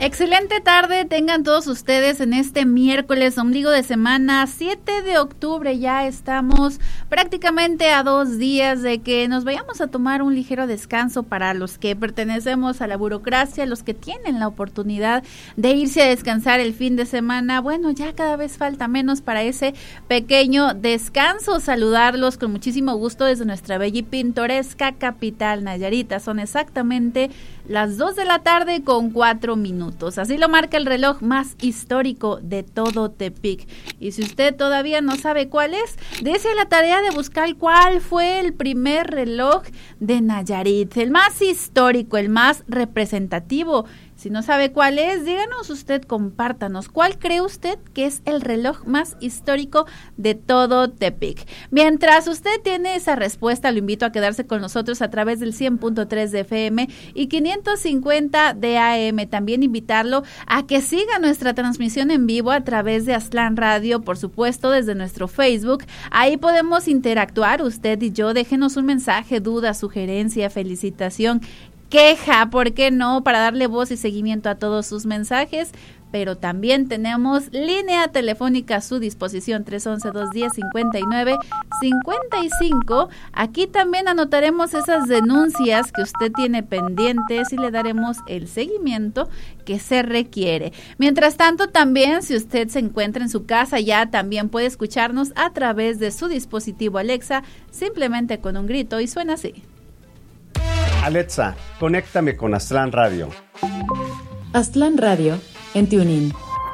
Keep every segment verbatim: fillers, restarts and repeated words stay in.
Excelente tarde tengan todos ustedes en este miércoles, ombligo de semana, siete de octubre. Ya estamos prácticamente a dos días de que nos vayamos a tomar un ligero descanso para los que pertenecemos a la burocracia, los que tienen la oportunidad de irse a descansar el fin de semana. Bueno, ya cada vez falta menos para ese pequeño descanso. Saludarlos con muchísimo gusto desde nuestra bella y pintoresca capital Nayarita. Son exactamente las dos de la tarde con cuatro minutos. Así lo marca el reloj más histórico de todo Tepic. Y si usted todavía no sabe cuál es, dése la tarea de buscar cuál fue el primer reloj de Nayarit, el más histórico, el más representativo. Si no sabe cuál es, díganos usted, compártanos, ¿cuál cree usted que es el reloj más histórico de todo Tepic? Mientras usted tiene esa respuesta, lo invito a quedarse con nosotros a través del cien punto tres de F M y quinientos cincuenta de A M. También invitarlo a que siga nuestra transmisión en vivo a través de Aztlán Radio, por supuesto, desde nuestro Facebook. Ahí podemos interactuar usted y yo. Déjenos un mensaje, duda, sugerencia, felicitación, queja, ¿por qué no? Para darle voz y seguimiento a todos sus mensajes. Pero también tenemos línea telefónica a su disposición, tres once, dos diez, cincuenta y nueve cincuenta y cinco. Aquí también anotaremos esas denuncias que usted tiene pendientes y le daremos el seguimiento que se requiere. Mientras tanto, también, si usted se encuentra en su casa, ya también puede escucharnos a través de su dispositivo Alexa, simplemente con un grito, y suena así. Alexa, conéctame con Aztlán Radio. Aztlán Radio en TuneIn.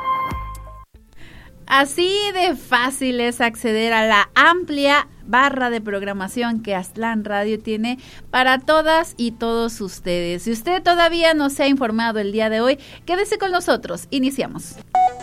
Así de fácil es acceder a la amplia barra de programación que Aztlán Radio tiene para todas y todos ustedes. Si usted todavía no se ha informado el día de hoy, quédese con nosotros. Iniciamos.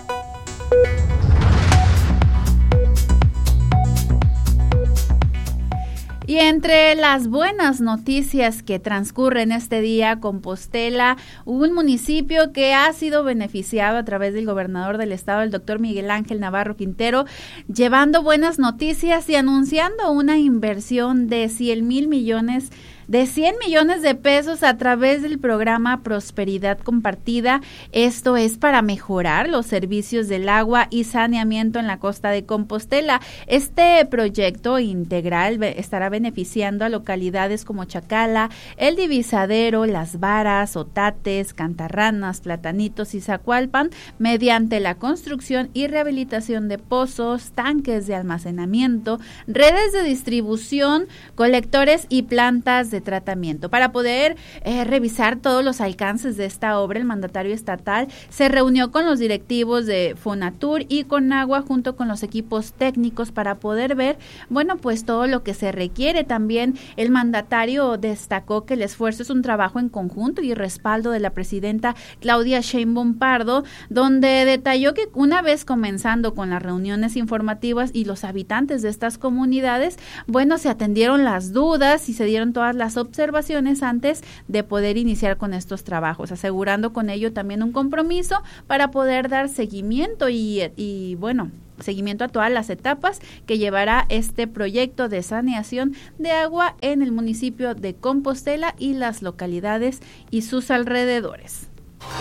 Y entre las buenas noticias que transcurren este día, Compostela, un municipio que ha sido beneficiado a través del gobernador del estado, el doctor Miguel Ángel Navarro Quintero, llevando buenas noticias y anunciando una inversión de cien mil millones de cien millones de pesos a través del programa Prosperidad Compartida. Esto es para mejorar los servicios del agua y saneamiento en la costa de Compostela. Este proyecto integral estará beneficiando a localidades como Chacala, El Divisadero, Las Varas, Otates, Cantarranas, Platanitos y Zacualpan, mediante la construcción y rehabilitación de pozos, tanques de almacenamiento, redes de distribución, colectores y plantas de tratamiento. Para poder eh, revisar todos los alcances de esta obra, el mandatario estatal se reunió con los directivos de Fonatur y Conagua junto con los equipos técnicos para poder ver, bueno, pues todo lo que se requiere. También el mandatario destacó que el esfuerzo es un trabajo en conjunto y respaldo de la presidenta Claudia Sheinbaum Pardo, donde detalló que una vez comenzando con las reuniones informativas y los habitantes de estas comunidades, bueno, se atendieron las dudas y se dieron todas las observaciones antes de poder iniciar con estos trabajos, asegurando con ello también un compromiso para poder dar seguimiento y, y bueno, seguimiento a todas las etapas que llevará este proyecto de saneación de agua en el municipio de Compostela y las localidades y sus alrededores.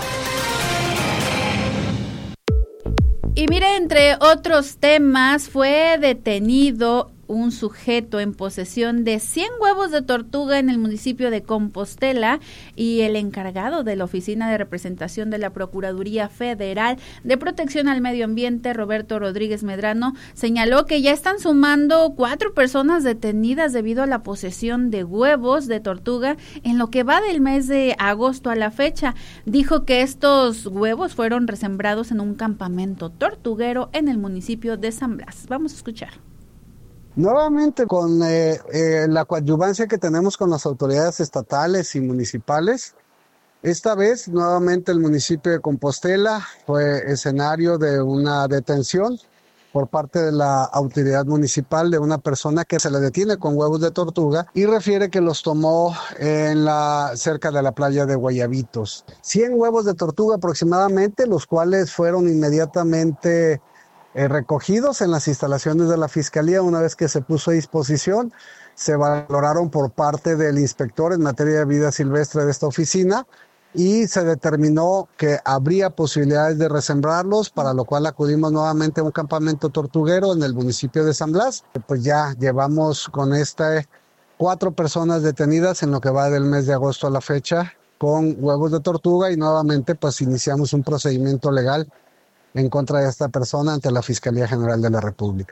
Y mire, entre otros temas, fue detenido un sujeto en posesión de cien huevos de tortuga en el municipio de Compostela, y el encargado de la Oficina de Representación de la Procuraduría Federal de Protección al Medio Ambiente, Roberto Rodríguez Medrano, señaló que ya están sumando cuatro personas detenidas debido a la posesión de huevos de tortuga en lo que va del mes de agosto a la fecha. Dijo que estos huevos fueron resembrados en un campamento tortuguero en el municipio de San Blas. Vamos a escuchar. Nuevamente con eh, eh, la coadyuvancia que tenemos con las autoridades estatales y municipales, esta vez nuevamente el municipio de Compostela fue escenario de una detención por parte de la autoridad municipal de una persona que se le detiene con huevos de tortuga y refiere que los tomó en la, cerca de la playa de Guayabitos. cien huevos de tortuga aproximadamente, los cuales fueron inmediatamente Eh, recogidos en las instalaciones de la Fiscalía. Una vez que se puso a disposición, se valoraron por parte del inspector en materia de vida silvestre de esta oficina y se determinó que habría posibilidades de resembrarlos, para lo cual acudimos nuevamente a un campamento tortuguero en el municipio de San Blas. Pues ya llevamos con este cuatro personas detenidas en lo que va del mes de agosto a la fecha con huevos de tortuga, y nuevamente pues iniciamos un procedimiento legal en contra de esta persona ante la Fiscalía General de la República.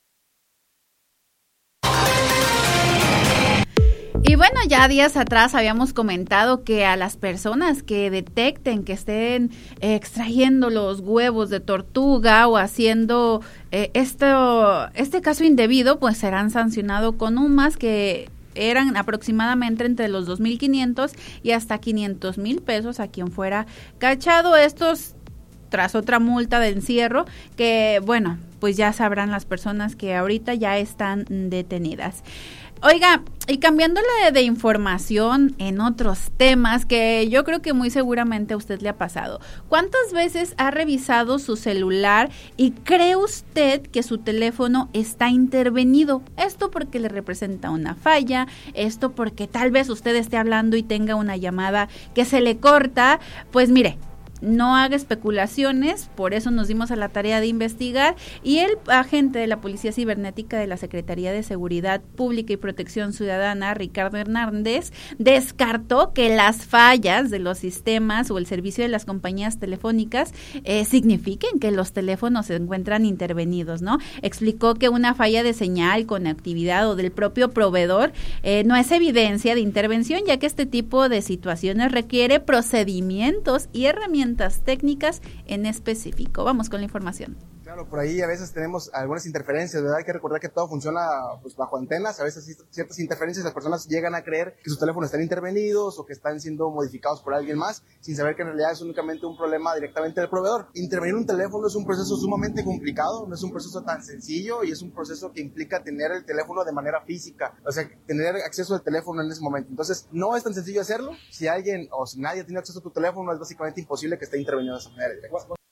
Y bueno, ya días atrás habíamos comentado que a las personas que detecten que estén eh, extrayendo los huevos de tortuga o haciendo eh, esto, este caso indebido, pues serán sancionados con un más que eran aproximadamente entre los dos mil quinientos y hasta quinientos mil pesos a quien fuera cachado. Estos tras otra multa de encierro que, bueno, pues ya sabrán las personas que ahorita ya están detenidas. Oiga, y cambiándole de información en otros temas que yo creo que muy seguramente a usted le ha pasado. ¿Cuántas veces ha revisado su celular y cree usted que su teléfono está intervenido? Esto porque le representa una falla, esto porque tal vez usted esté hablando y tenga una llamada que se le corta. Pues mire, no haga especulaciones, por eso nos dimos a la tarea de investigar, y el agente de la Policía Cibernética de la Secretaría de Seguridad Pública y Protección Ciudadana, Ricardo Hernández, descartó que las fallas de los sistemas o el servicio de las compañías telefónicas eh, signifiquen que los teléfonos se encuentran intervenidos, ¿no? Explicó que una falla de señal, conectividad o del propio proveedor eh, no es evidencia de intervención, ya que este tipo de situaciones requiere procedimientos y herramientas técnicas en específico. Vamos con la información. Claro, por ahí a veces tenemos algunas interferencias, ¿verdad? Hay que recordar que todo funciona pues, bajo antenas. A veces ciertas interferencias las personas llegan a creer que sus teléfonos están intervenidos o que están siendo modificados por alguien más, sin saber que en realidad es únicamente un problema directamente del proveedor. Intervenir un teléfono es un proceso sumamente complicado, no es un proceso tan sencillo, y es un proceso que implica tener el teléfono de manera física, o sea, tener acceso al teléfono en ese momento. Entonces, no es tan sencillo hacerlo. Si alguien o si nadie tiene acceso a tu teléfono, es básicamente imposible que esté interveniendo de esa manera directa.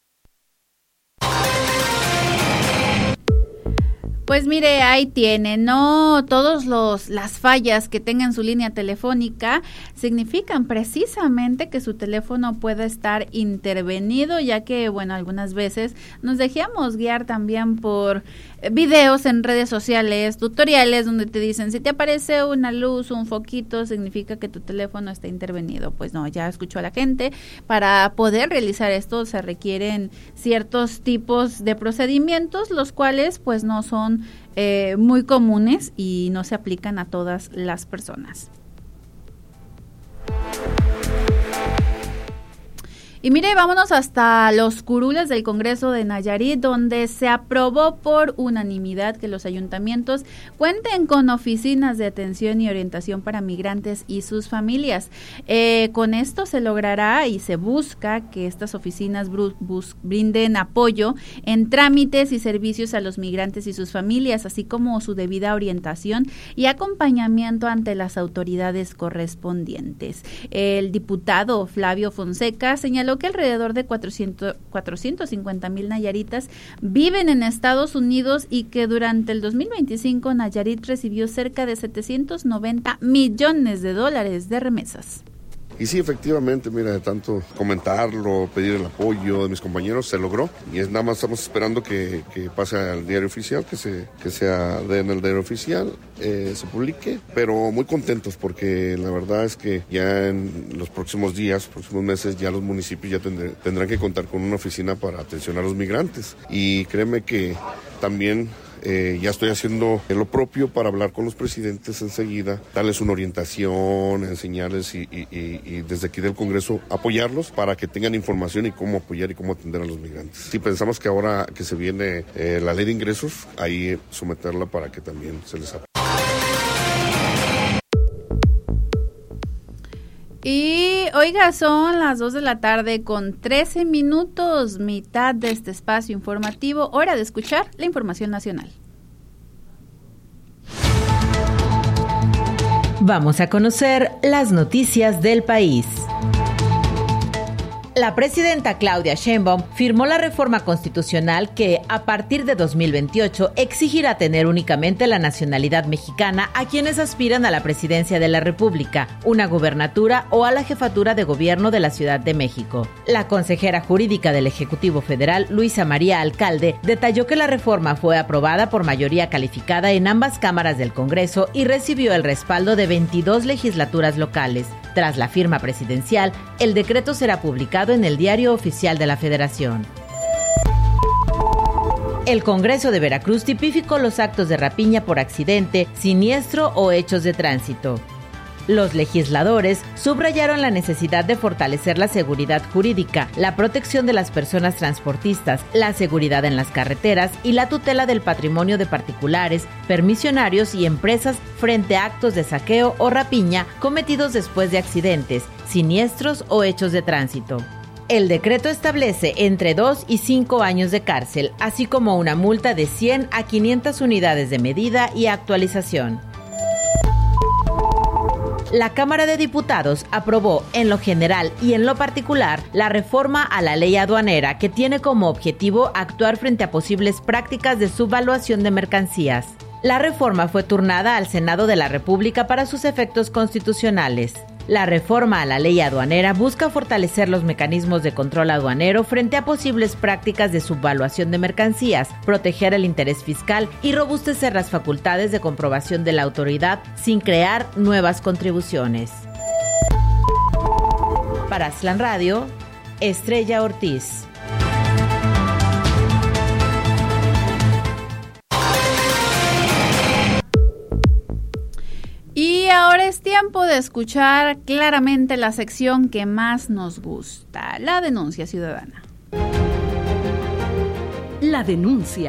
Pues mire, ahí tiene, no todos los las fallas que tengan su línea telefónica significan precisamente que su teléfono pueda estar intervenido, ya que, bueno, algunas veces nos dejamos guiar también por videos en redes sociales, tutoriales donde te dicen, si te aparece una luz, un foquito, significa que tu teléfono está intervenido. Pues no, ya escuchó a la gente. Para poder realizar esto se requieren ciertos tipos de procedimientos, los cuales pues no son eh, muy comunes y no se aplican a todas las personas. Y mire, vámonos hasta los curules del Congreso de Nayarit, donde se aprobó por unanimidad que los ayuntamientos cuenten con oficinas de atención y orientación para migrantes y sus familias. Eh, con esto se logrará y se busca que estas oficinas bus- bus- brinden apoyo en trámites y servicios a los migrantes y sus familias, así como su debida orientación y acompañamiento ante las autoridades correspondientes. El diputado Flavio Fonseca señaló que alrededor de cuatrocientos, cuatrocientos cincuenta mil nayaritas viven en Estados Unidos y que durante el dos mil veinticinco Nayarit recibió cerca de setecientos noventa millones de dólares de remesas. Y sí, efectivamente, mira, de tanto comentarlo, pedir el apoyo de mis compañeros, se logró. Y es nada más estamos esperando que, que pase al diario oficial, que se que sea de en el diario oficial, eh, se publique. Pero muy contentos porque la verdad es que ya en los próximos días, próximos meses, ya los municipios ya tendré, tendrán que contar con una oficina para atención a los migrantes. Y créeme que también Eh, ya estoy haciendo lo propio para hablar con los presidentes enseguida, darles una orientación, enseñarles y, y, y, y desde aquí del Congreso apoyarlos para que tengan información y cómo apoyar y cómo atender a los migrantes. Si pensamos que ahora que se viene eh, la ley de ingresos, ahí someterla para que también se les apoye. Y oiga, son las dos de la tarde con trece minutos, mitad de este espacio informativo, hora de escuchar la información nacional. Vamos a conocer las noticias del país. La presidenta Claudia Sheinbaum firmó la reforma constitucional que, a partir de dos mil veintiocho, exigirá tener únicamente la nacionalidad mexicana a quienes aspiran a la presidencia de la República, una gubernatura o a la jefatura de gobierno de la Ciudad de México. La consejera jurídica del Ejecutivo Federal, Luisa María Alcalde, detalló que la reforma fue aprobada por mayoría calificada en ambas cámaras del Congreso y recibió el respaldo de veintidós legislaturas locales. Tras la firma presidencial, el decreto será publicado en el Diario Oficial de la Federación. El Congreso de Veracruz tipificó los actos de rapiña por accidente, siniestro o hechos de tránsito. Los legisladores subrayaron la necesidad de fortalecer la seguridad jurídica, la protección de las personas transportistas, la seguridad en las carreteras y la tutela del patrimonio de particulares, permisionarios y empresas frente a actos de saqueo o rapiña cometidos después de accidentes, siniestros o hechos de tránsito. El decreto establece entre dos y cinco años de cárcel, así como una multa de cien a quinientas unidades de medida y actualización. La Cámara de Diputados aprobó, en lo general y en lo particular, la reforma a la ley aduanera que tiene como objetivo actuar frente a posibles prácticas de subvaluación de mercancías. La reforma fue turnada al Senado de la República para sus efectos constitucionales. La reforma a la ley aduanera busca fortalecer los mecanismos de control aduanero frente a posibles prácticas de subvaluación de mercancías, proteger el interés fiscal y robustecer las facultades de comprobación de la autoridad sin crear nuevas contribuciones. Para Aztlán Radio, Estrella Ortiz. Y ahora es tiempo de escuchar claramente la sección que más nos gusta, la denuncia ciudadana. La denuncia.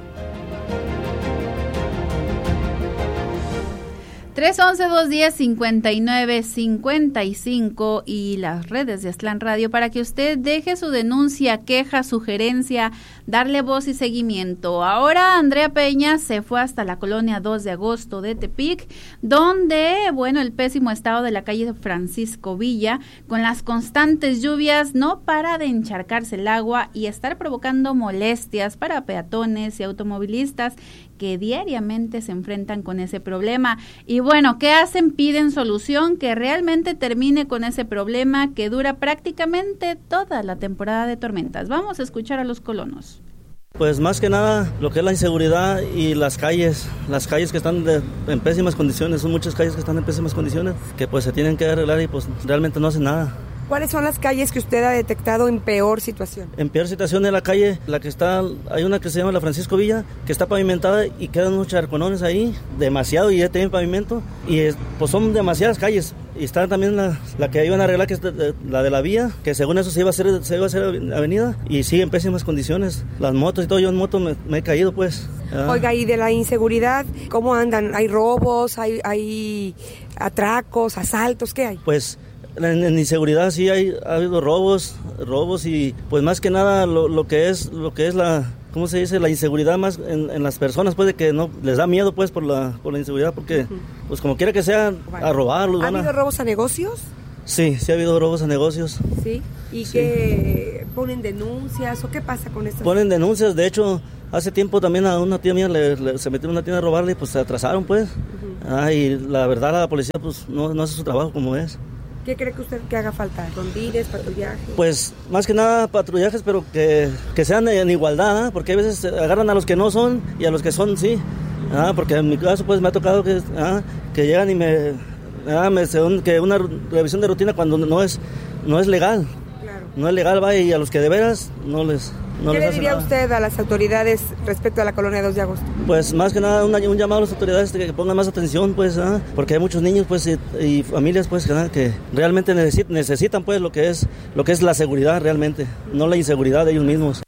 tres once, dos diez, cincuenta y nueve, cincuenta y cinco y las redes de Aztlán Radio para que usted deje su denuncia, queja, sugerencia, darle voz y seguimiento. Ahora Andrea Peña se fue hasta la colonia dos de agosto de Tepic, donde, bueno, el pésimo estado de la calle Francisco Villa, con las constantes lluvias, no para de encharcarse el agua y estar provocando molestias para peatones y automovilistas que diariamente se enfrentan con ese problema. Y bueno, ¿qué hacen? Piden solución que realmente termine con ese problema que dura prácticamente toda la temporada de tormentas. Vamos a escuchar a los colonos. Pues más que nada lo que es la inseguridad y las calles, las calles que están de, en pésimas condiciones, son muchas calles que están en pésimas condiciones, que pues se tienen que arreglar y pues realmente no hacen nada. ¿Cuáles son las calles que usted ha detectado en peor situación? En peor situación es la calle, la que está, hay una que se llama la Francisco Villa, que está pavimentada y quedan unos charconones ahí, demasiado, y ya tienen pavimento, y es, pues son demasiadas calles. Y está también la, la que iban a arreglar, que es de, de, la de la vía, que según eso se iba a hacer, se iba a hacer avenida, y sigue en pésimas condiciones. Las motos y todo, yo en moto me, me he caído pues. Ah. Oiga, y de la inseguridad, ¿cómo andan? ¿Hay robos, hay, hay atracos, asaltos? ¿Qué hay? Pues en, en inseguridad sí hay, ha habido robos, robos y pues más que nada lo, lo que es, lo que es la... ¿Cómo se dice? La inseguridad más en, en las personas, pues, de que no les da miedo, pues, por la por la inseguridad, porque, uh-huh. pues, como quiera que sea, bueno, a robarlos. ¿Ha habido a... robos a negocios? Sí, sí ha habido robos a negocios. ¿Sí? ¿Y sí. que ponen denuncias o qué pasa con estas? Ponen denuncias, de hecho, hace tiempo también a una tía mía le, le, se metió en una tienda a robarle y, pues, se atrasaron, pues. Uh-huh. Ah, y la verdad, la policía, pues, no, no hace su trabajo como es. ¿Qué cree que usted que haga falta? ¿Rondines, patrullajes? Pues más que nada patrullajes, pero que, que sean en igualdad, ¿eh? Porque a veces agarran a los que no son y a los que son sí. Ah, porque en mi caso pues me ha tocado que, ah, que llegan y me, ah, me que una revisión de rutina cuando no es no es legal. Claro. No es legal, va, y a los que de veras no les no ¿Qué les le diría nada. usted a las autoridades respecto a la colonia dos de agosto? Pues más que nada una, un llamado a las autoridades de que pongan más atención, pues, ¿ah? Porque hay muchos niños, pues, y, y familias, pues, ¿ah? que realmente necesit, necesitan, pues, lo que es lo que es la seguridad realmente, no la inseguridad de ellos mismos.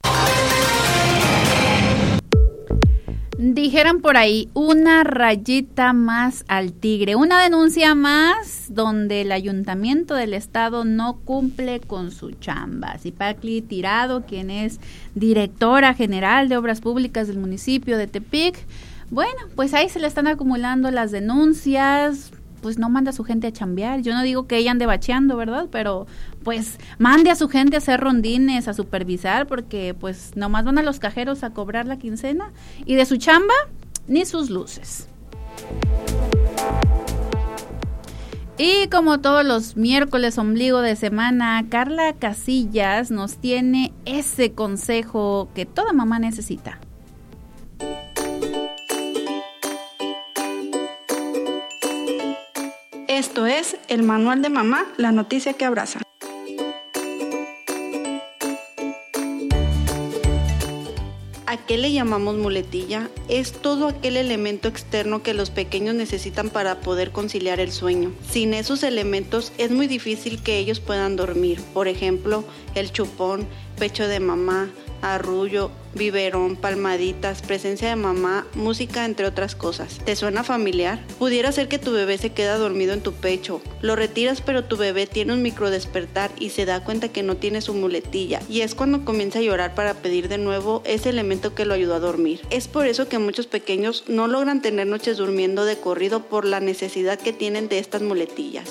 Dijeran por ahí, una rayita más al tigre, una denuncia más donde el ayuntamiento del estado no cumple con su chamba. Zipacli Tirado, quien es directora general de Obras Públicas del municipio de Tepic, bueno, pues ahí se le están acumulando las denuncias, pues no manda a su gente a chambear. Yo no digo que ella ande bacheando, ¿verdad? Pero pues mande a su gente a hacer rondines, a supervisar, porque pues nomás van a los cajeros a cobrar la quincena y de su chamba ni sus luces. Y como todos los miércoles ombligo de semana, Carla Casillas nos tiene ese consejo que toda mamá necesita. Esto es el Manual de Mamá, la noticia que abraza. ¿A qué le llamamos muletilla? Es todo aquel elemento externo que los pequeños necesitan para poder conciliar el sueño. Sin esos elementos es muy difícil que ellos puedan dormir. Por ejemplo, el chupón, pecho de mamá, arrullo, biberón, palmaditas, presencia de mamá, música, entre otras cosas. ¿Te suena familiar? Pudiera ser que tu bebé se queda dormido en tu pecho. Lo retiras, pero tu bebé tiene un microdespertar y se da cuenta que no tiene su muletilla. Y es cuando comienza a llorar para pedir de nuevo ese elemento que lo ayudó a dormir. Es por eso que muchos pequeños no logran tener noches durmiendo de corrido por la necesidad que tienen de estas muletillas.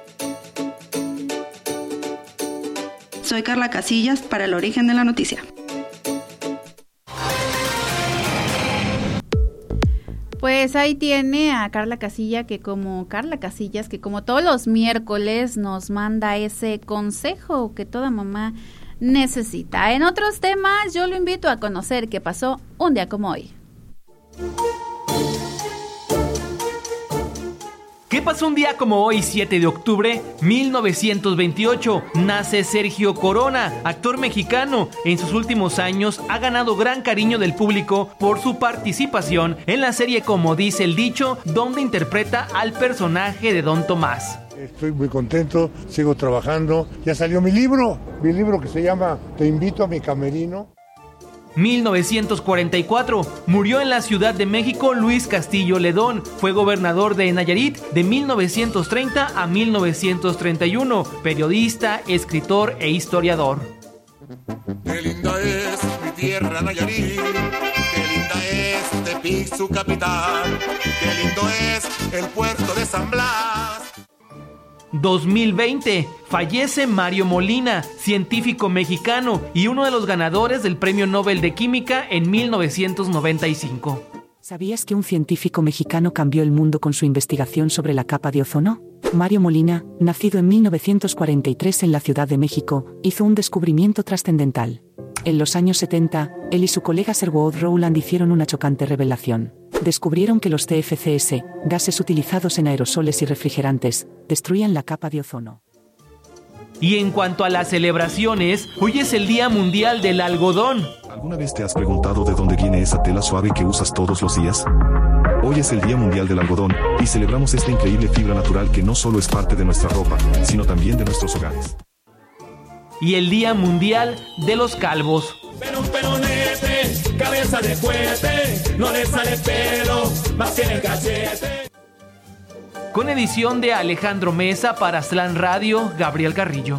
Soy Carla Casillas para El Origen de la Noticia. Pues ahí tiene a Carla Casilla que como Carla Casillas que como todos los miércoles nos manda ese consejo que toda mamá necesita. En otros temas yo lo invito a conocer qué pasó un día como hoy. ¿Qué pasó un día como hoy, siete de octubre, mil novecientos veintiocho? Nace Sergio Corona, actor mexicano. En sus últimos años ha ganado gran cariño del público por su participación en la serie Como dice el dicho, donde interpreta al personaje de Don Tomás. Estoy muy contento, sigo trabajando. Ya salió mi libro, mi libro que se llama Te invito a mi camerino. mil novecientos cuarenta y cuatro, murió en la Ciudad de México Luis Castillo Ledón. Fue gobernador de Nayarit de mil novecientos treinta a mil novecientos treinta y uno, periodista, escritor e historiador. Qué linda es mi tierra Nayarit, qué linda es Tepic su capital, qué lindo es el puerto de San Blas. dos mil veinte, fallece Mario Molina, científico mexicano y uno de los ganadores del Premio Nobel de Química en mil novecientos noventa y cinco. ¿Sabías que un científico mexicano cambió el mundo con su investigación sobre la capa de ozono? Mario Molina, nacido en mil novecientos cuarenta y tres en la Ciudad de México, hizo un descubrimiento trascendental. En los años setenta, él y su colega Sir Wood Rowland hicieron una chocante revelación. Descubrieron que los C F C S, gases utilizados en aerosoles y refrigerantes, destruían la capa de ozono. Y en cuanto a las celebraciones, hoy es el Día Mundial del Algodón. ¿Alguna vez te has preguntado de dónde viene esa tela suave que usas todos los días? Hoy es el Día Mundial del Algodón, y celebramos esta increíble fibra natural que no solo es parte de nuestra ropa, sino también de nuestros hogares. Y el Día Mundial de los Calvos. Pero un pelonete, cabeza de cohete, no le sale pelo, más que en el cachete. Con edición de Alejandro Mesa para Aztlán Radio, Gabriel Carrillo.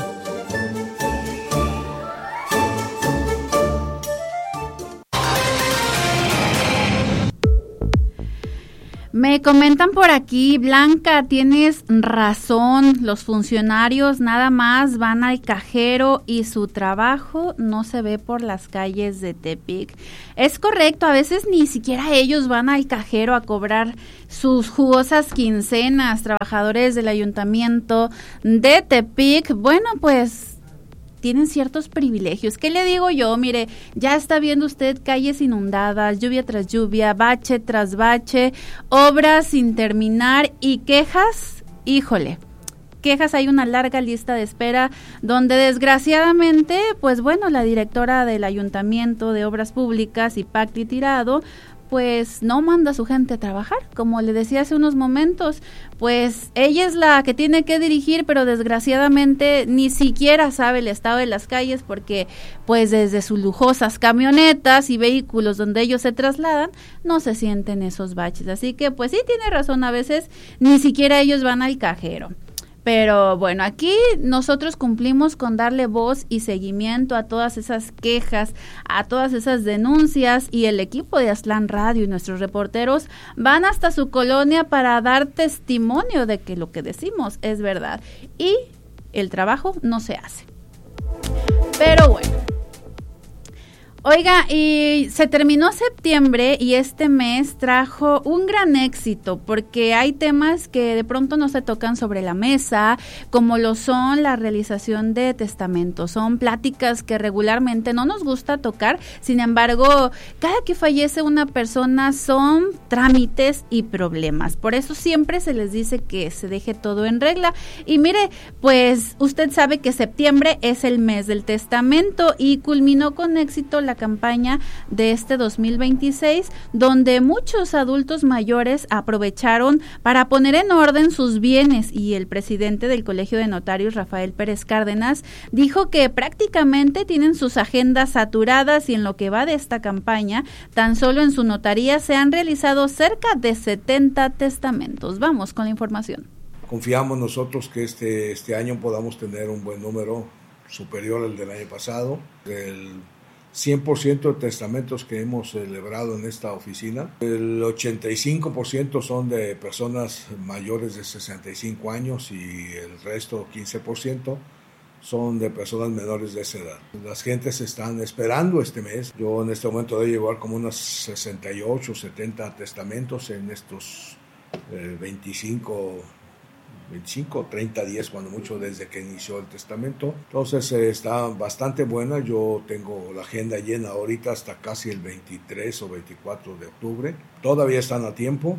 Me comentan por aquí, Blanca, tienes razón, los funcionarios nada más van al cajero y su trabajo no se ve por las calles de Tepic. Es correcto, a veces ni siquiera ellos van al cajero a cobrar sus jugosas quincenas, trabajadores del ayuntamiento de Tepic. Bueno, pues tienen ciertos privilegios. ¿Qué le digo yo? Mire, ya está viendo usted calles inundadas, lluvia tras lluvia, bache tras bache, obras sin terminar y quejas, híjole, quejas, hay una larga lista de espera donde desgraciadamente, pues bueno, la directora del Ayuntamiento de Obras Públicas, Ipacli Tirado, pues no manda a su gente a trabajar, como le decía hace unos momentos, pues ella es la que tiene que dirigir, pero desgraciadamente ni siquiera sabe el estado de las calles porque pues desde sus lujosas camionetas y vehículos donde ellos se trasladan, no se sienten esos baches, así que pues sí tiene razón, a veces ni siquiera ellos van al cajero. Pero bueno, aquí nosotros cumplimos con darle voz y seguimiento a todas esas quejas, a todas esas denuncias, y el equipo de Aztlán Radio y nuestros reporteros van hasta su colonia para dar testimonio de que lo que decimos es verdad y el trabajo no se hace. Pero bueno. Oiga, y se terminó septiembre y este mes trajo un gran éxito porque hay temas que de pronto no se tocan sobre la mesa, como lo son la realización de testamentos. Son pláticas que regularmente no nos gusta tocar, sin embargo, cada que fallece una persona son trámites y problemas. Por eso siempre se les dice que se deje todo en regla. Y mire, pues usted sabe que septiembre es el mes del testamento y culminó con éxito la campaña de este dos mil veintiséis, donde muchos adultos mayores aprovecharon para poner en orden sus bienes, y el presidente del Colegio de Notarios, Rafael Pérez Cárdenas, dijo que prácticamente tienen sus agendas saturadas y en lo que va de esta campaña, tan solo en su notaría se han realizado cerca de setenta testamentos. Vamos con la información. Confiamos nosotros que este, este año podamos tener un buen número superior al del año pasado. El cien por ciento de testamentos que hemos celebrado en esta oficina, el ochenta y cinco por ciento son de personas mayores de sesenta y cinco años y el resto, quince por ciento, son de personas menores de esa edad. Las gentes están esperando este mes. Yo en este momento debo llevar como unos sesenta y ocho, setenta testamentos en estos eh, veinticinco, treinta días, cuando mucho, desde que inició el testamento. Entonces eh, está bastante buena. Yo tengo la agenda llena ahorita hasta casi el veintitrés o veinticuatro de octubre. Todavía están a tiempo.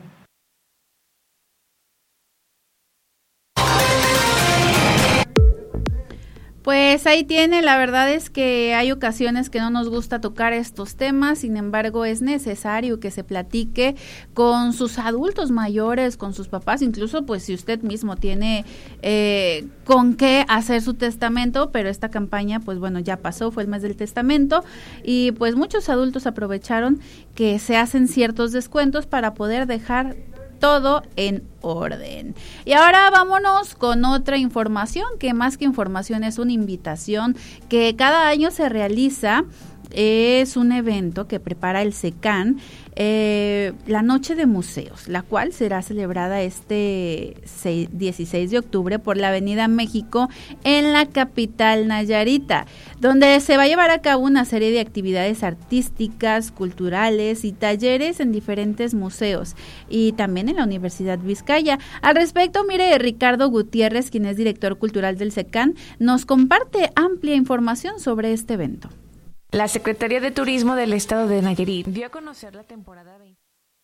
Pues ahí tiene, la verdad es que hay ocasiones que no nos gusta tocar estos temas, sin embargo es necesario que se platique con sus adultos mayores, con sus papás, incluso pues si usted mismo tiene eh, con qué hacer su testamento, pero esta campaña pues bueno ya pasó, fue el mes del testamento y pues muchos adultos aprovecharon que se hacen ciertos descuentos para poder dejar todo en orden. Y ahora vámonos con otra información, que más que información es una invitación que cada año se realiza. Es un evento que prepara el SECAN, eh, la Noche de Museos, la cual será celebrada este dieciséis de octubre por la Avenida México en la capital nayarita, donde se va a llevar a cabo una serie de actividades artísticas, culturales y talleres en diferentes museos y también en la Universidad Vizcaya. Al respecto, mire, Ricardo Gutiérrez, quien es director cultural del SECAN, nos comparte amplia información sobre este evento. La Secretaría de Turismo del Estado de Nayarit dio a conocer la temporada veinte.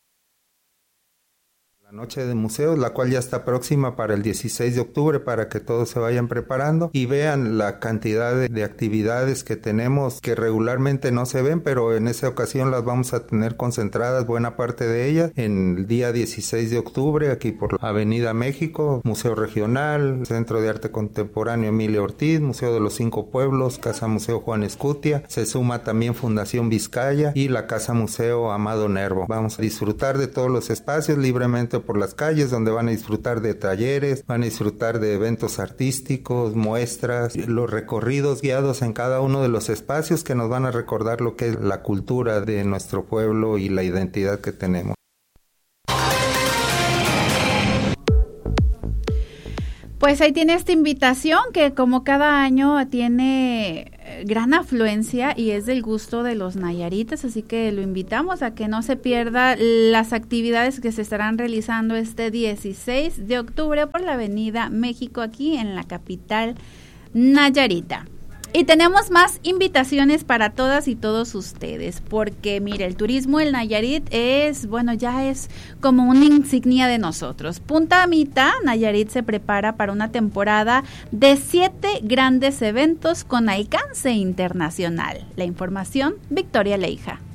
La Noche de Museos, la cual ya está próxima para el dieciséis de octubre, para que todos se vayan preparando y vean la cantidad de, de actividades que tenemos que regularmente no se ven, pero en esta ocasión las vamos a tener concentradas, buena parte de ellas, en el día dieciséis de octubre, aquí por la Avenida México, Museo Regional, Centro de Arte Contemporáneo Emilio Ortiz, Museo de los Cinco Pueblos, Casa Museo Juan Escutia, se suma también Fundación Vizcaya y la Casa Museo Amado Nervo. Vamos a disfrutar de todos los espacios libremente por las calles, donde van a disfrutar de talleres, van a disfrutar de eventos artísticos, muestras, los recorridos guiados en cada uno de los espacios que nos van a recordar lo que es la cultura de nuestro pueblo y la identidad que tenemos. Pues ahí tiene esta invitación que como cada año tiene gran afluencia y es del gusto de los nayaritas, así que lo invitamos a que no se pierda las actividades que se estarán realizando este dieciséis de octubre por la Avenida México aquí en la capital nayarita. Y tenemos más invitaciones para todas y todos ustedes, porque mire, el turismo en Nayarit es, bueno, ya es como una insignia de nosotros. Punta Mita, Nayarit se prepara para una temporada de siete grandes eventos con alcance internacional. La información, Victoria Leija.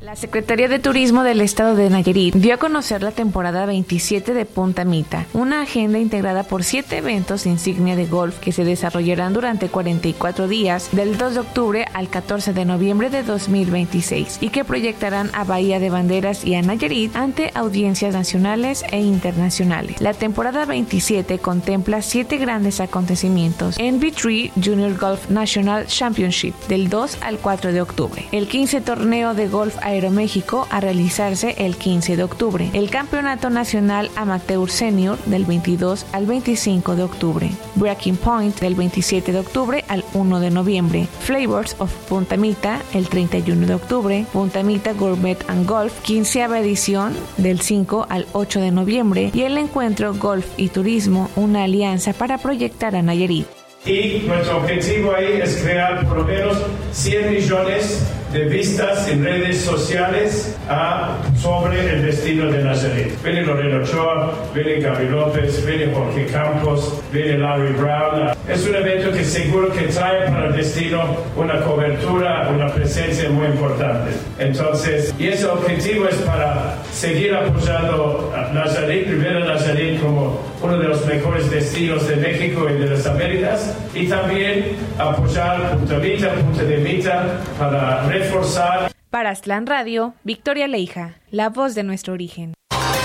La Secretaría de Turismo del Estado de Nayarit dio a conocer la temporada veintisiete de Punta Mita, una agenda integrada por siete eventos insignia de golf que se desarrollarán durante cuarenta y cuatro días, del dos de octubre al catorce de noviembre de dos mil veintiséis, y que proyectarán a Bahía de Banderas y a Nayarit ante audiencias nacionales e internacionales. La temporada veintisiete contempla siete grandes acontecimientos: N B tres Junior Golf National Championship del dos al cuatro de octubre, el quince Torneo de Golf Aeroméxico a realizarse el quince de octubre, el Campeonato Nacional Amateur Senior del veintidós al veinticinco de octubre, Breaking Point del veintisiete de octubre al uno de noviembre, Flavors of Punta Mita el treinta y uno de octubre, Punta Mita Gourmet and Golf quinceava edición del cinco al ocho de noviembre, y el encuentro Golf y Turismo, una alianza para proyectar a Nayarit. Y nuestro objetivo ahí es crear por lo menos cien millones de vistas en redes sociales a, sobre el destino de Nayarit. Viene Lorena Ochoa, viene Gaby López, viene Jorge Campos, viene Larry Brown. Es un evento que seguro que trae para el destino una cobertura, una presencia muy importante. Entonces, y ese objetivo es para seguir apoyando a Nayarit, Rivera Nayarit, como uno de los mejores destinos de México y de las Américas, y también apoyar Punta Mita, Punta de Mita, para reforzar. Para Aztlán Radio, Victoria Leija, la voz de nuestro origen.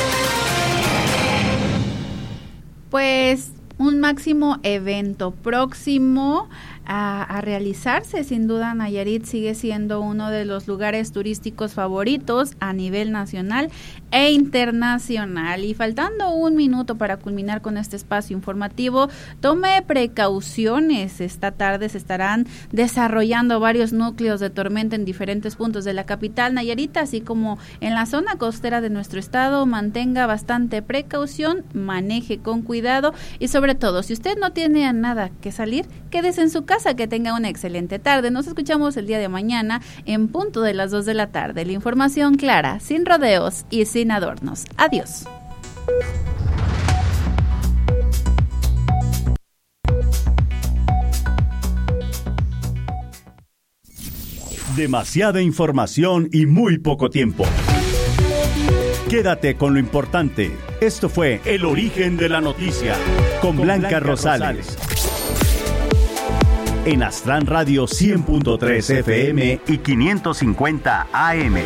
Pues un máximo evento próximo a, a realizarse. Sin duda, Nayarit sigue siendo uno de los lugares turísticos favoritos a nivel nacional e internacional. Y faltando un minuto para culminar con este espacio informativo, tome precauciones. Esta tarde se estarán desarrollando varios núcleos de tormenta en diferentes puntos de la capital Nayarit, así como en la zona costera de nuestro estado. Mantenga bastante precaución, maneje con cuidado y sobre todo, si usted no tiene a nada que salir, quédese en su casa. Que tenga una excelente tarde. Nos escuchamos el día de mañana en punto de las dos de la tarde. La información clara, sin rodeos y sin adornos. Adiós. Demasiada información y muy poco tiempo. Quédate con lo importante. Esto fue El Origen de la Noticia con, con Blanca, Blanca Rosales. Rosales. En Aztlán Radio cien punto tres F M y quinientos cincuenta A M.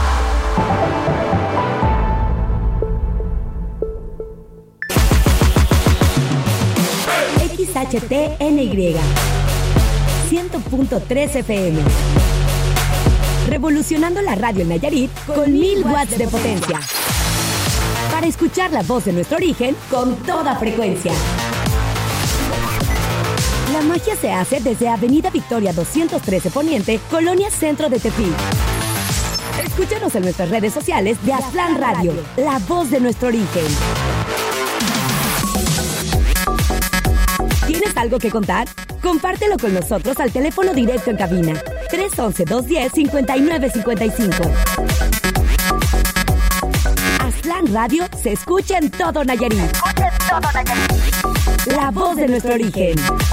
X H T N Y cien punto tres F M. Revolucionando la radio en Nayarit con mil watts de potencia. Para escuchar la voz de nuestro origen con toda frecuencia. La magia se hace desde Avenida Victoria doscientos trece Poniente, Colonia Centro de Tepic. Escúchanos en nuestras redes sociales de Aztlán Radio, la voz de nuestro origen. ¿Tienes algo que contar? Compártelo con nosotros al teléfono directo en cabina tres once, dos diez, cincuenta y nueve cincuenta y cinco. Aztlán Radio se escucha en todo Nayarit. Se escucha en todo Nayarit. La voz de nuestro origen.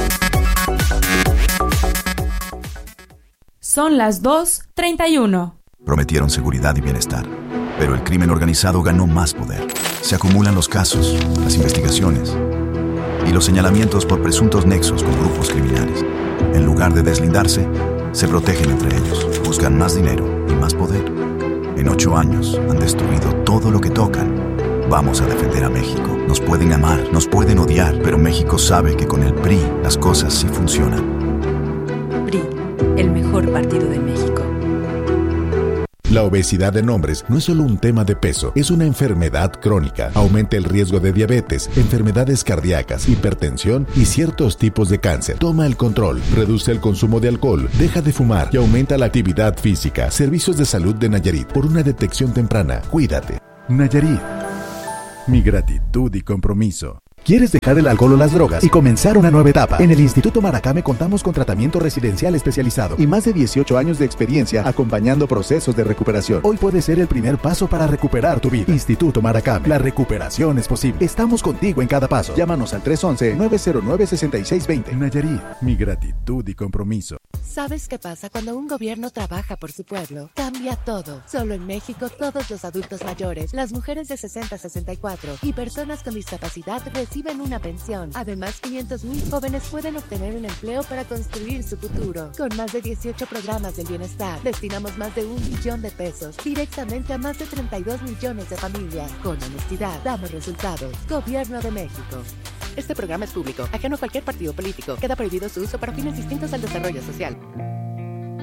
Son las dos treinta y uno. Prometieron seguridad y bienestar, pero el crimen organizado ganó más poder. Se acumulan los casos, las investigaciones y los señalamientos por presuntos nexos con grupos criminales. En lugar de deslindarse, se protegen entre ellos, buscan más dinero y más poder. En ocho años han destruido todo lo que tocan. Vamos a defender a México. Nos pueden amar, nos pueden odiar, pero México sabe que con el P R I las cosas sí funcionan. P R I, el mejor partido de México. La obesidad en hombres no es solo un tema de peso, es una enfermedad crónica. Aumenta el riesgo de diabetes, enfermedades cardíacas, hipertensión y ciertos tipos de cáncer. Toma el control, reduce el consumo de alcohol, deja de fumar y aumenta la actividad física. Servicios de Salud de Nayarit, por una detección temprana. Cuídate. Nayarit. Mi gratitud y compromiso. ¿Quieres dejar el alcohol o las drogas y comenzar una nueva etapa? En el Instituto Maracame contamos con tratamiento residencial especializado y más de dieciocho años de experiencia acompañando procesos de recuperación. Hoy puede ser el primer paso para recuperar tu vida. Instituto Maracame, la recuperación es posible. Estamos contigo en cada paso. Llámanos al tres once, nueve cero nueve, seis seis dos cero. Nayarit, mi gratitud y compromiso. ¿Sabes qué pasa cuando un gobierno trabaja por su pueblo? Cambia todo. Solo en México, todos los adultos mayores, las mujeres de sesenta a sesenta y cuatro y personas con discapacidad reciben una pensión. Además, quinientos mil jóvenes pueden obtener un empleo para construir su futuro. Con más de dieciocho programas del bienestar, destinamos más de un billón de pesos directamente a más de treinta y dos millones de familias. Con honestidad, damos resultados. Gobierno de México. Este programa es público, ajeno a cualquier partido político. Queda prohibido su uso para fines distintos al desarrollo social.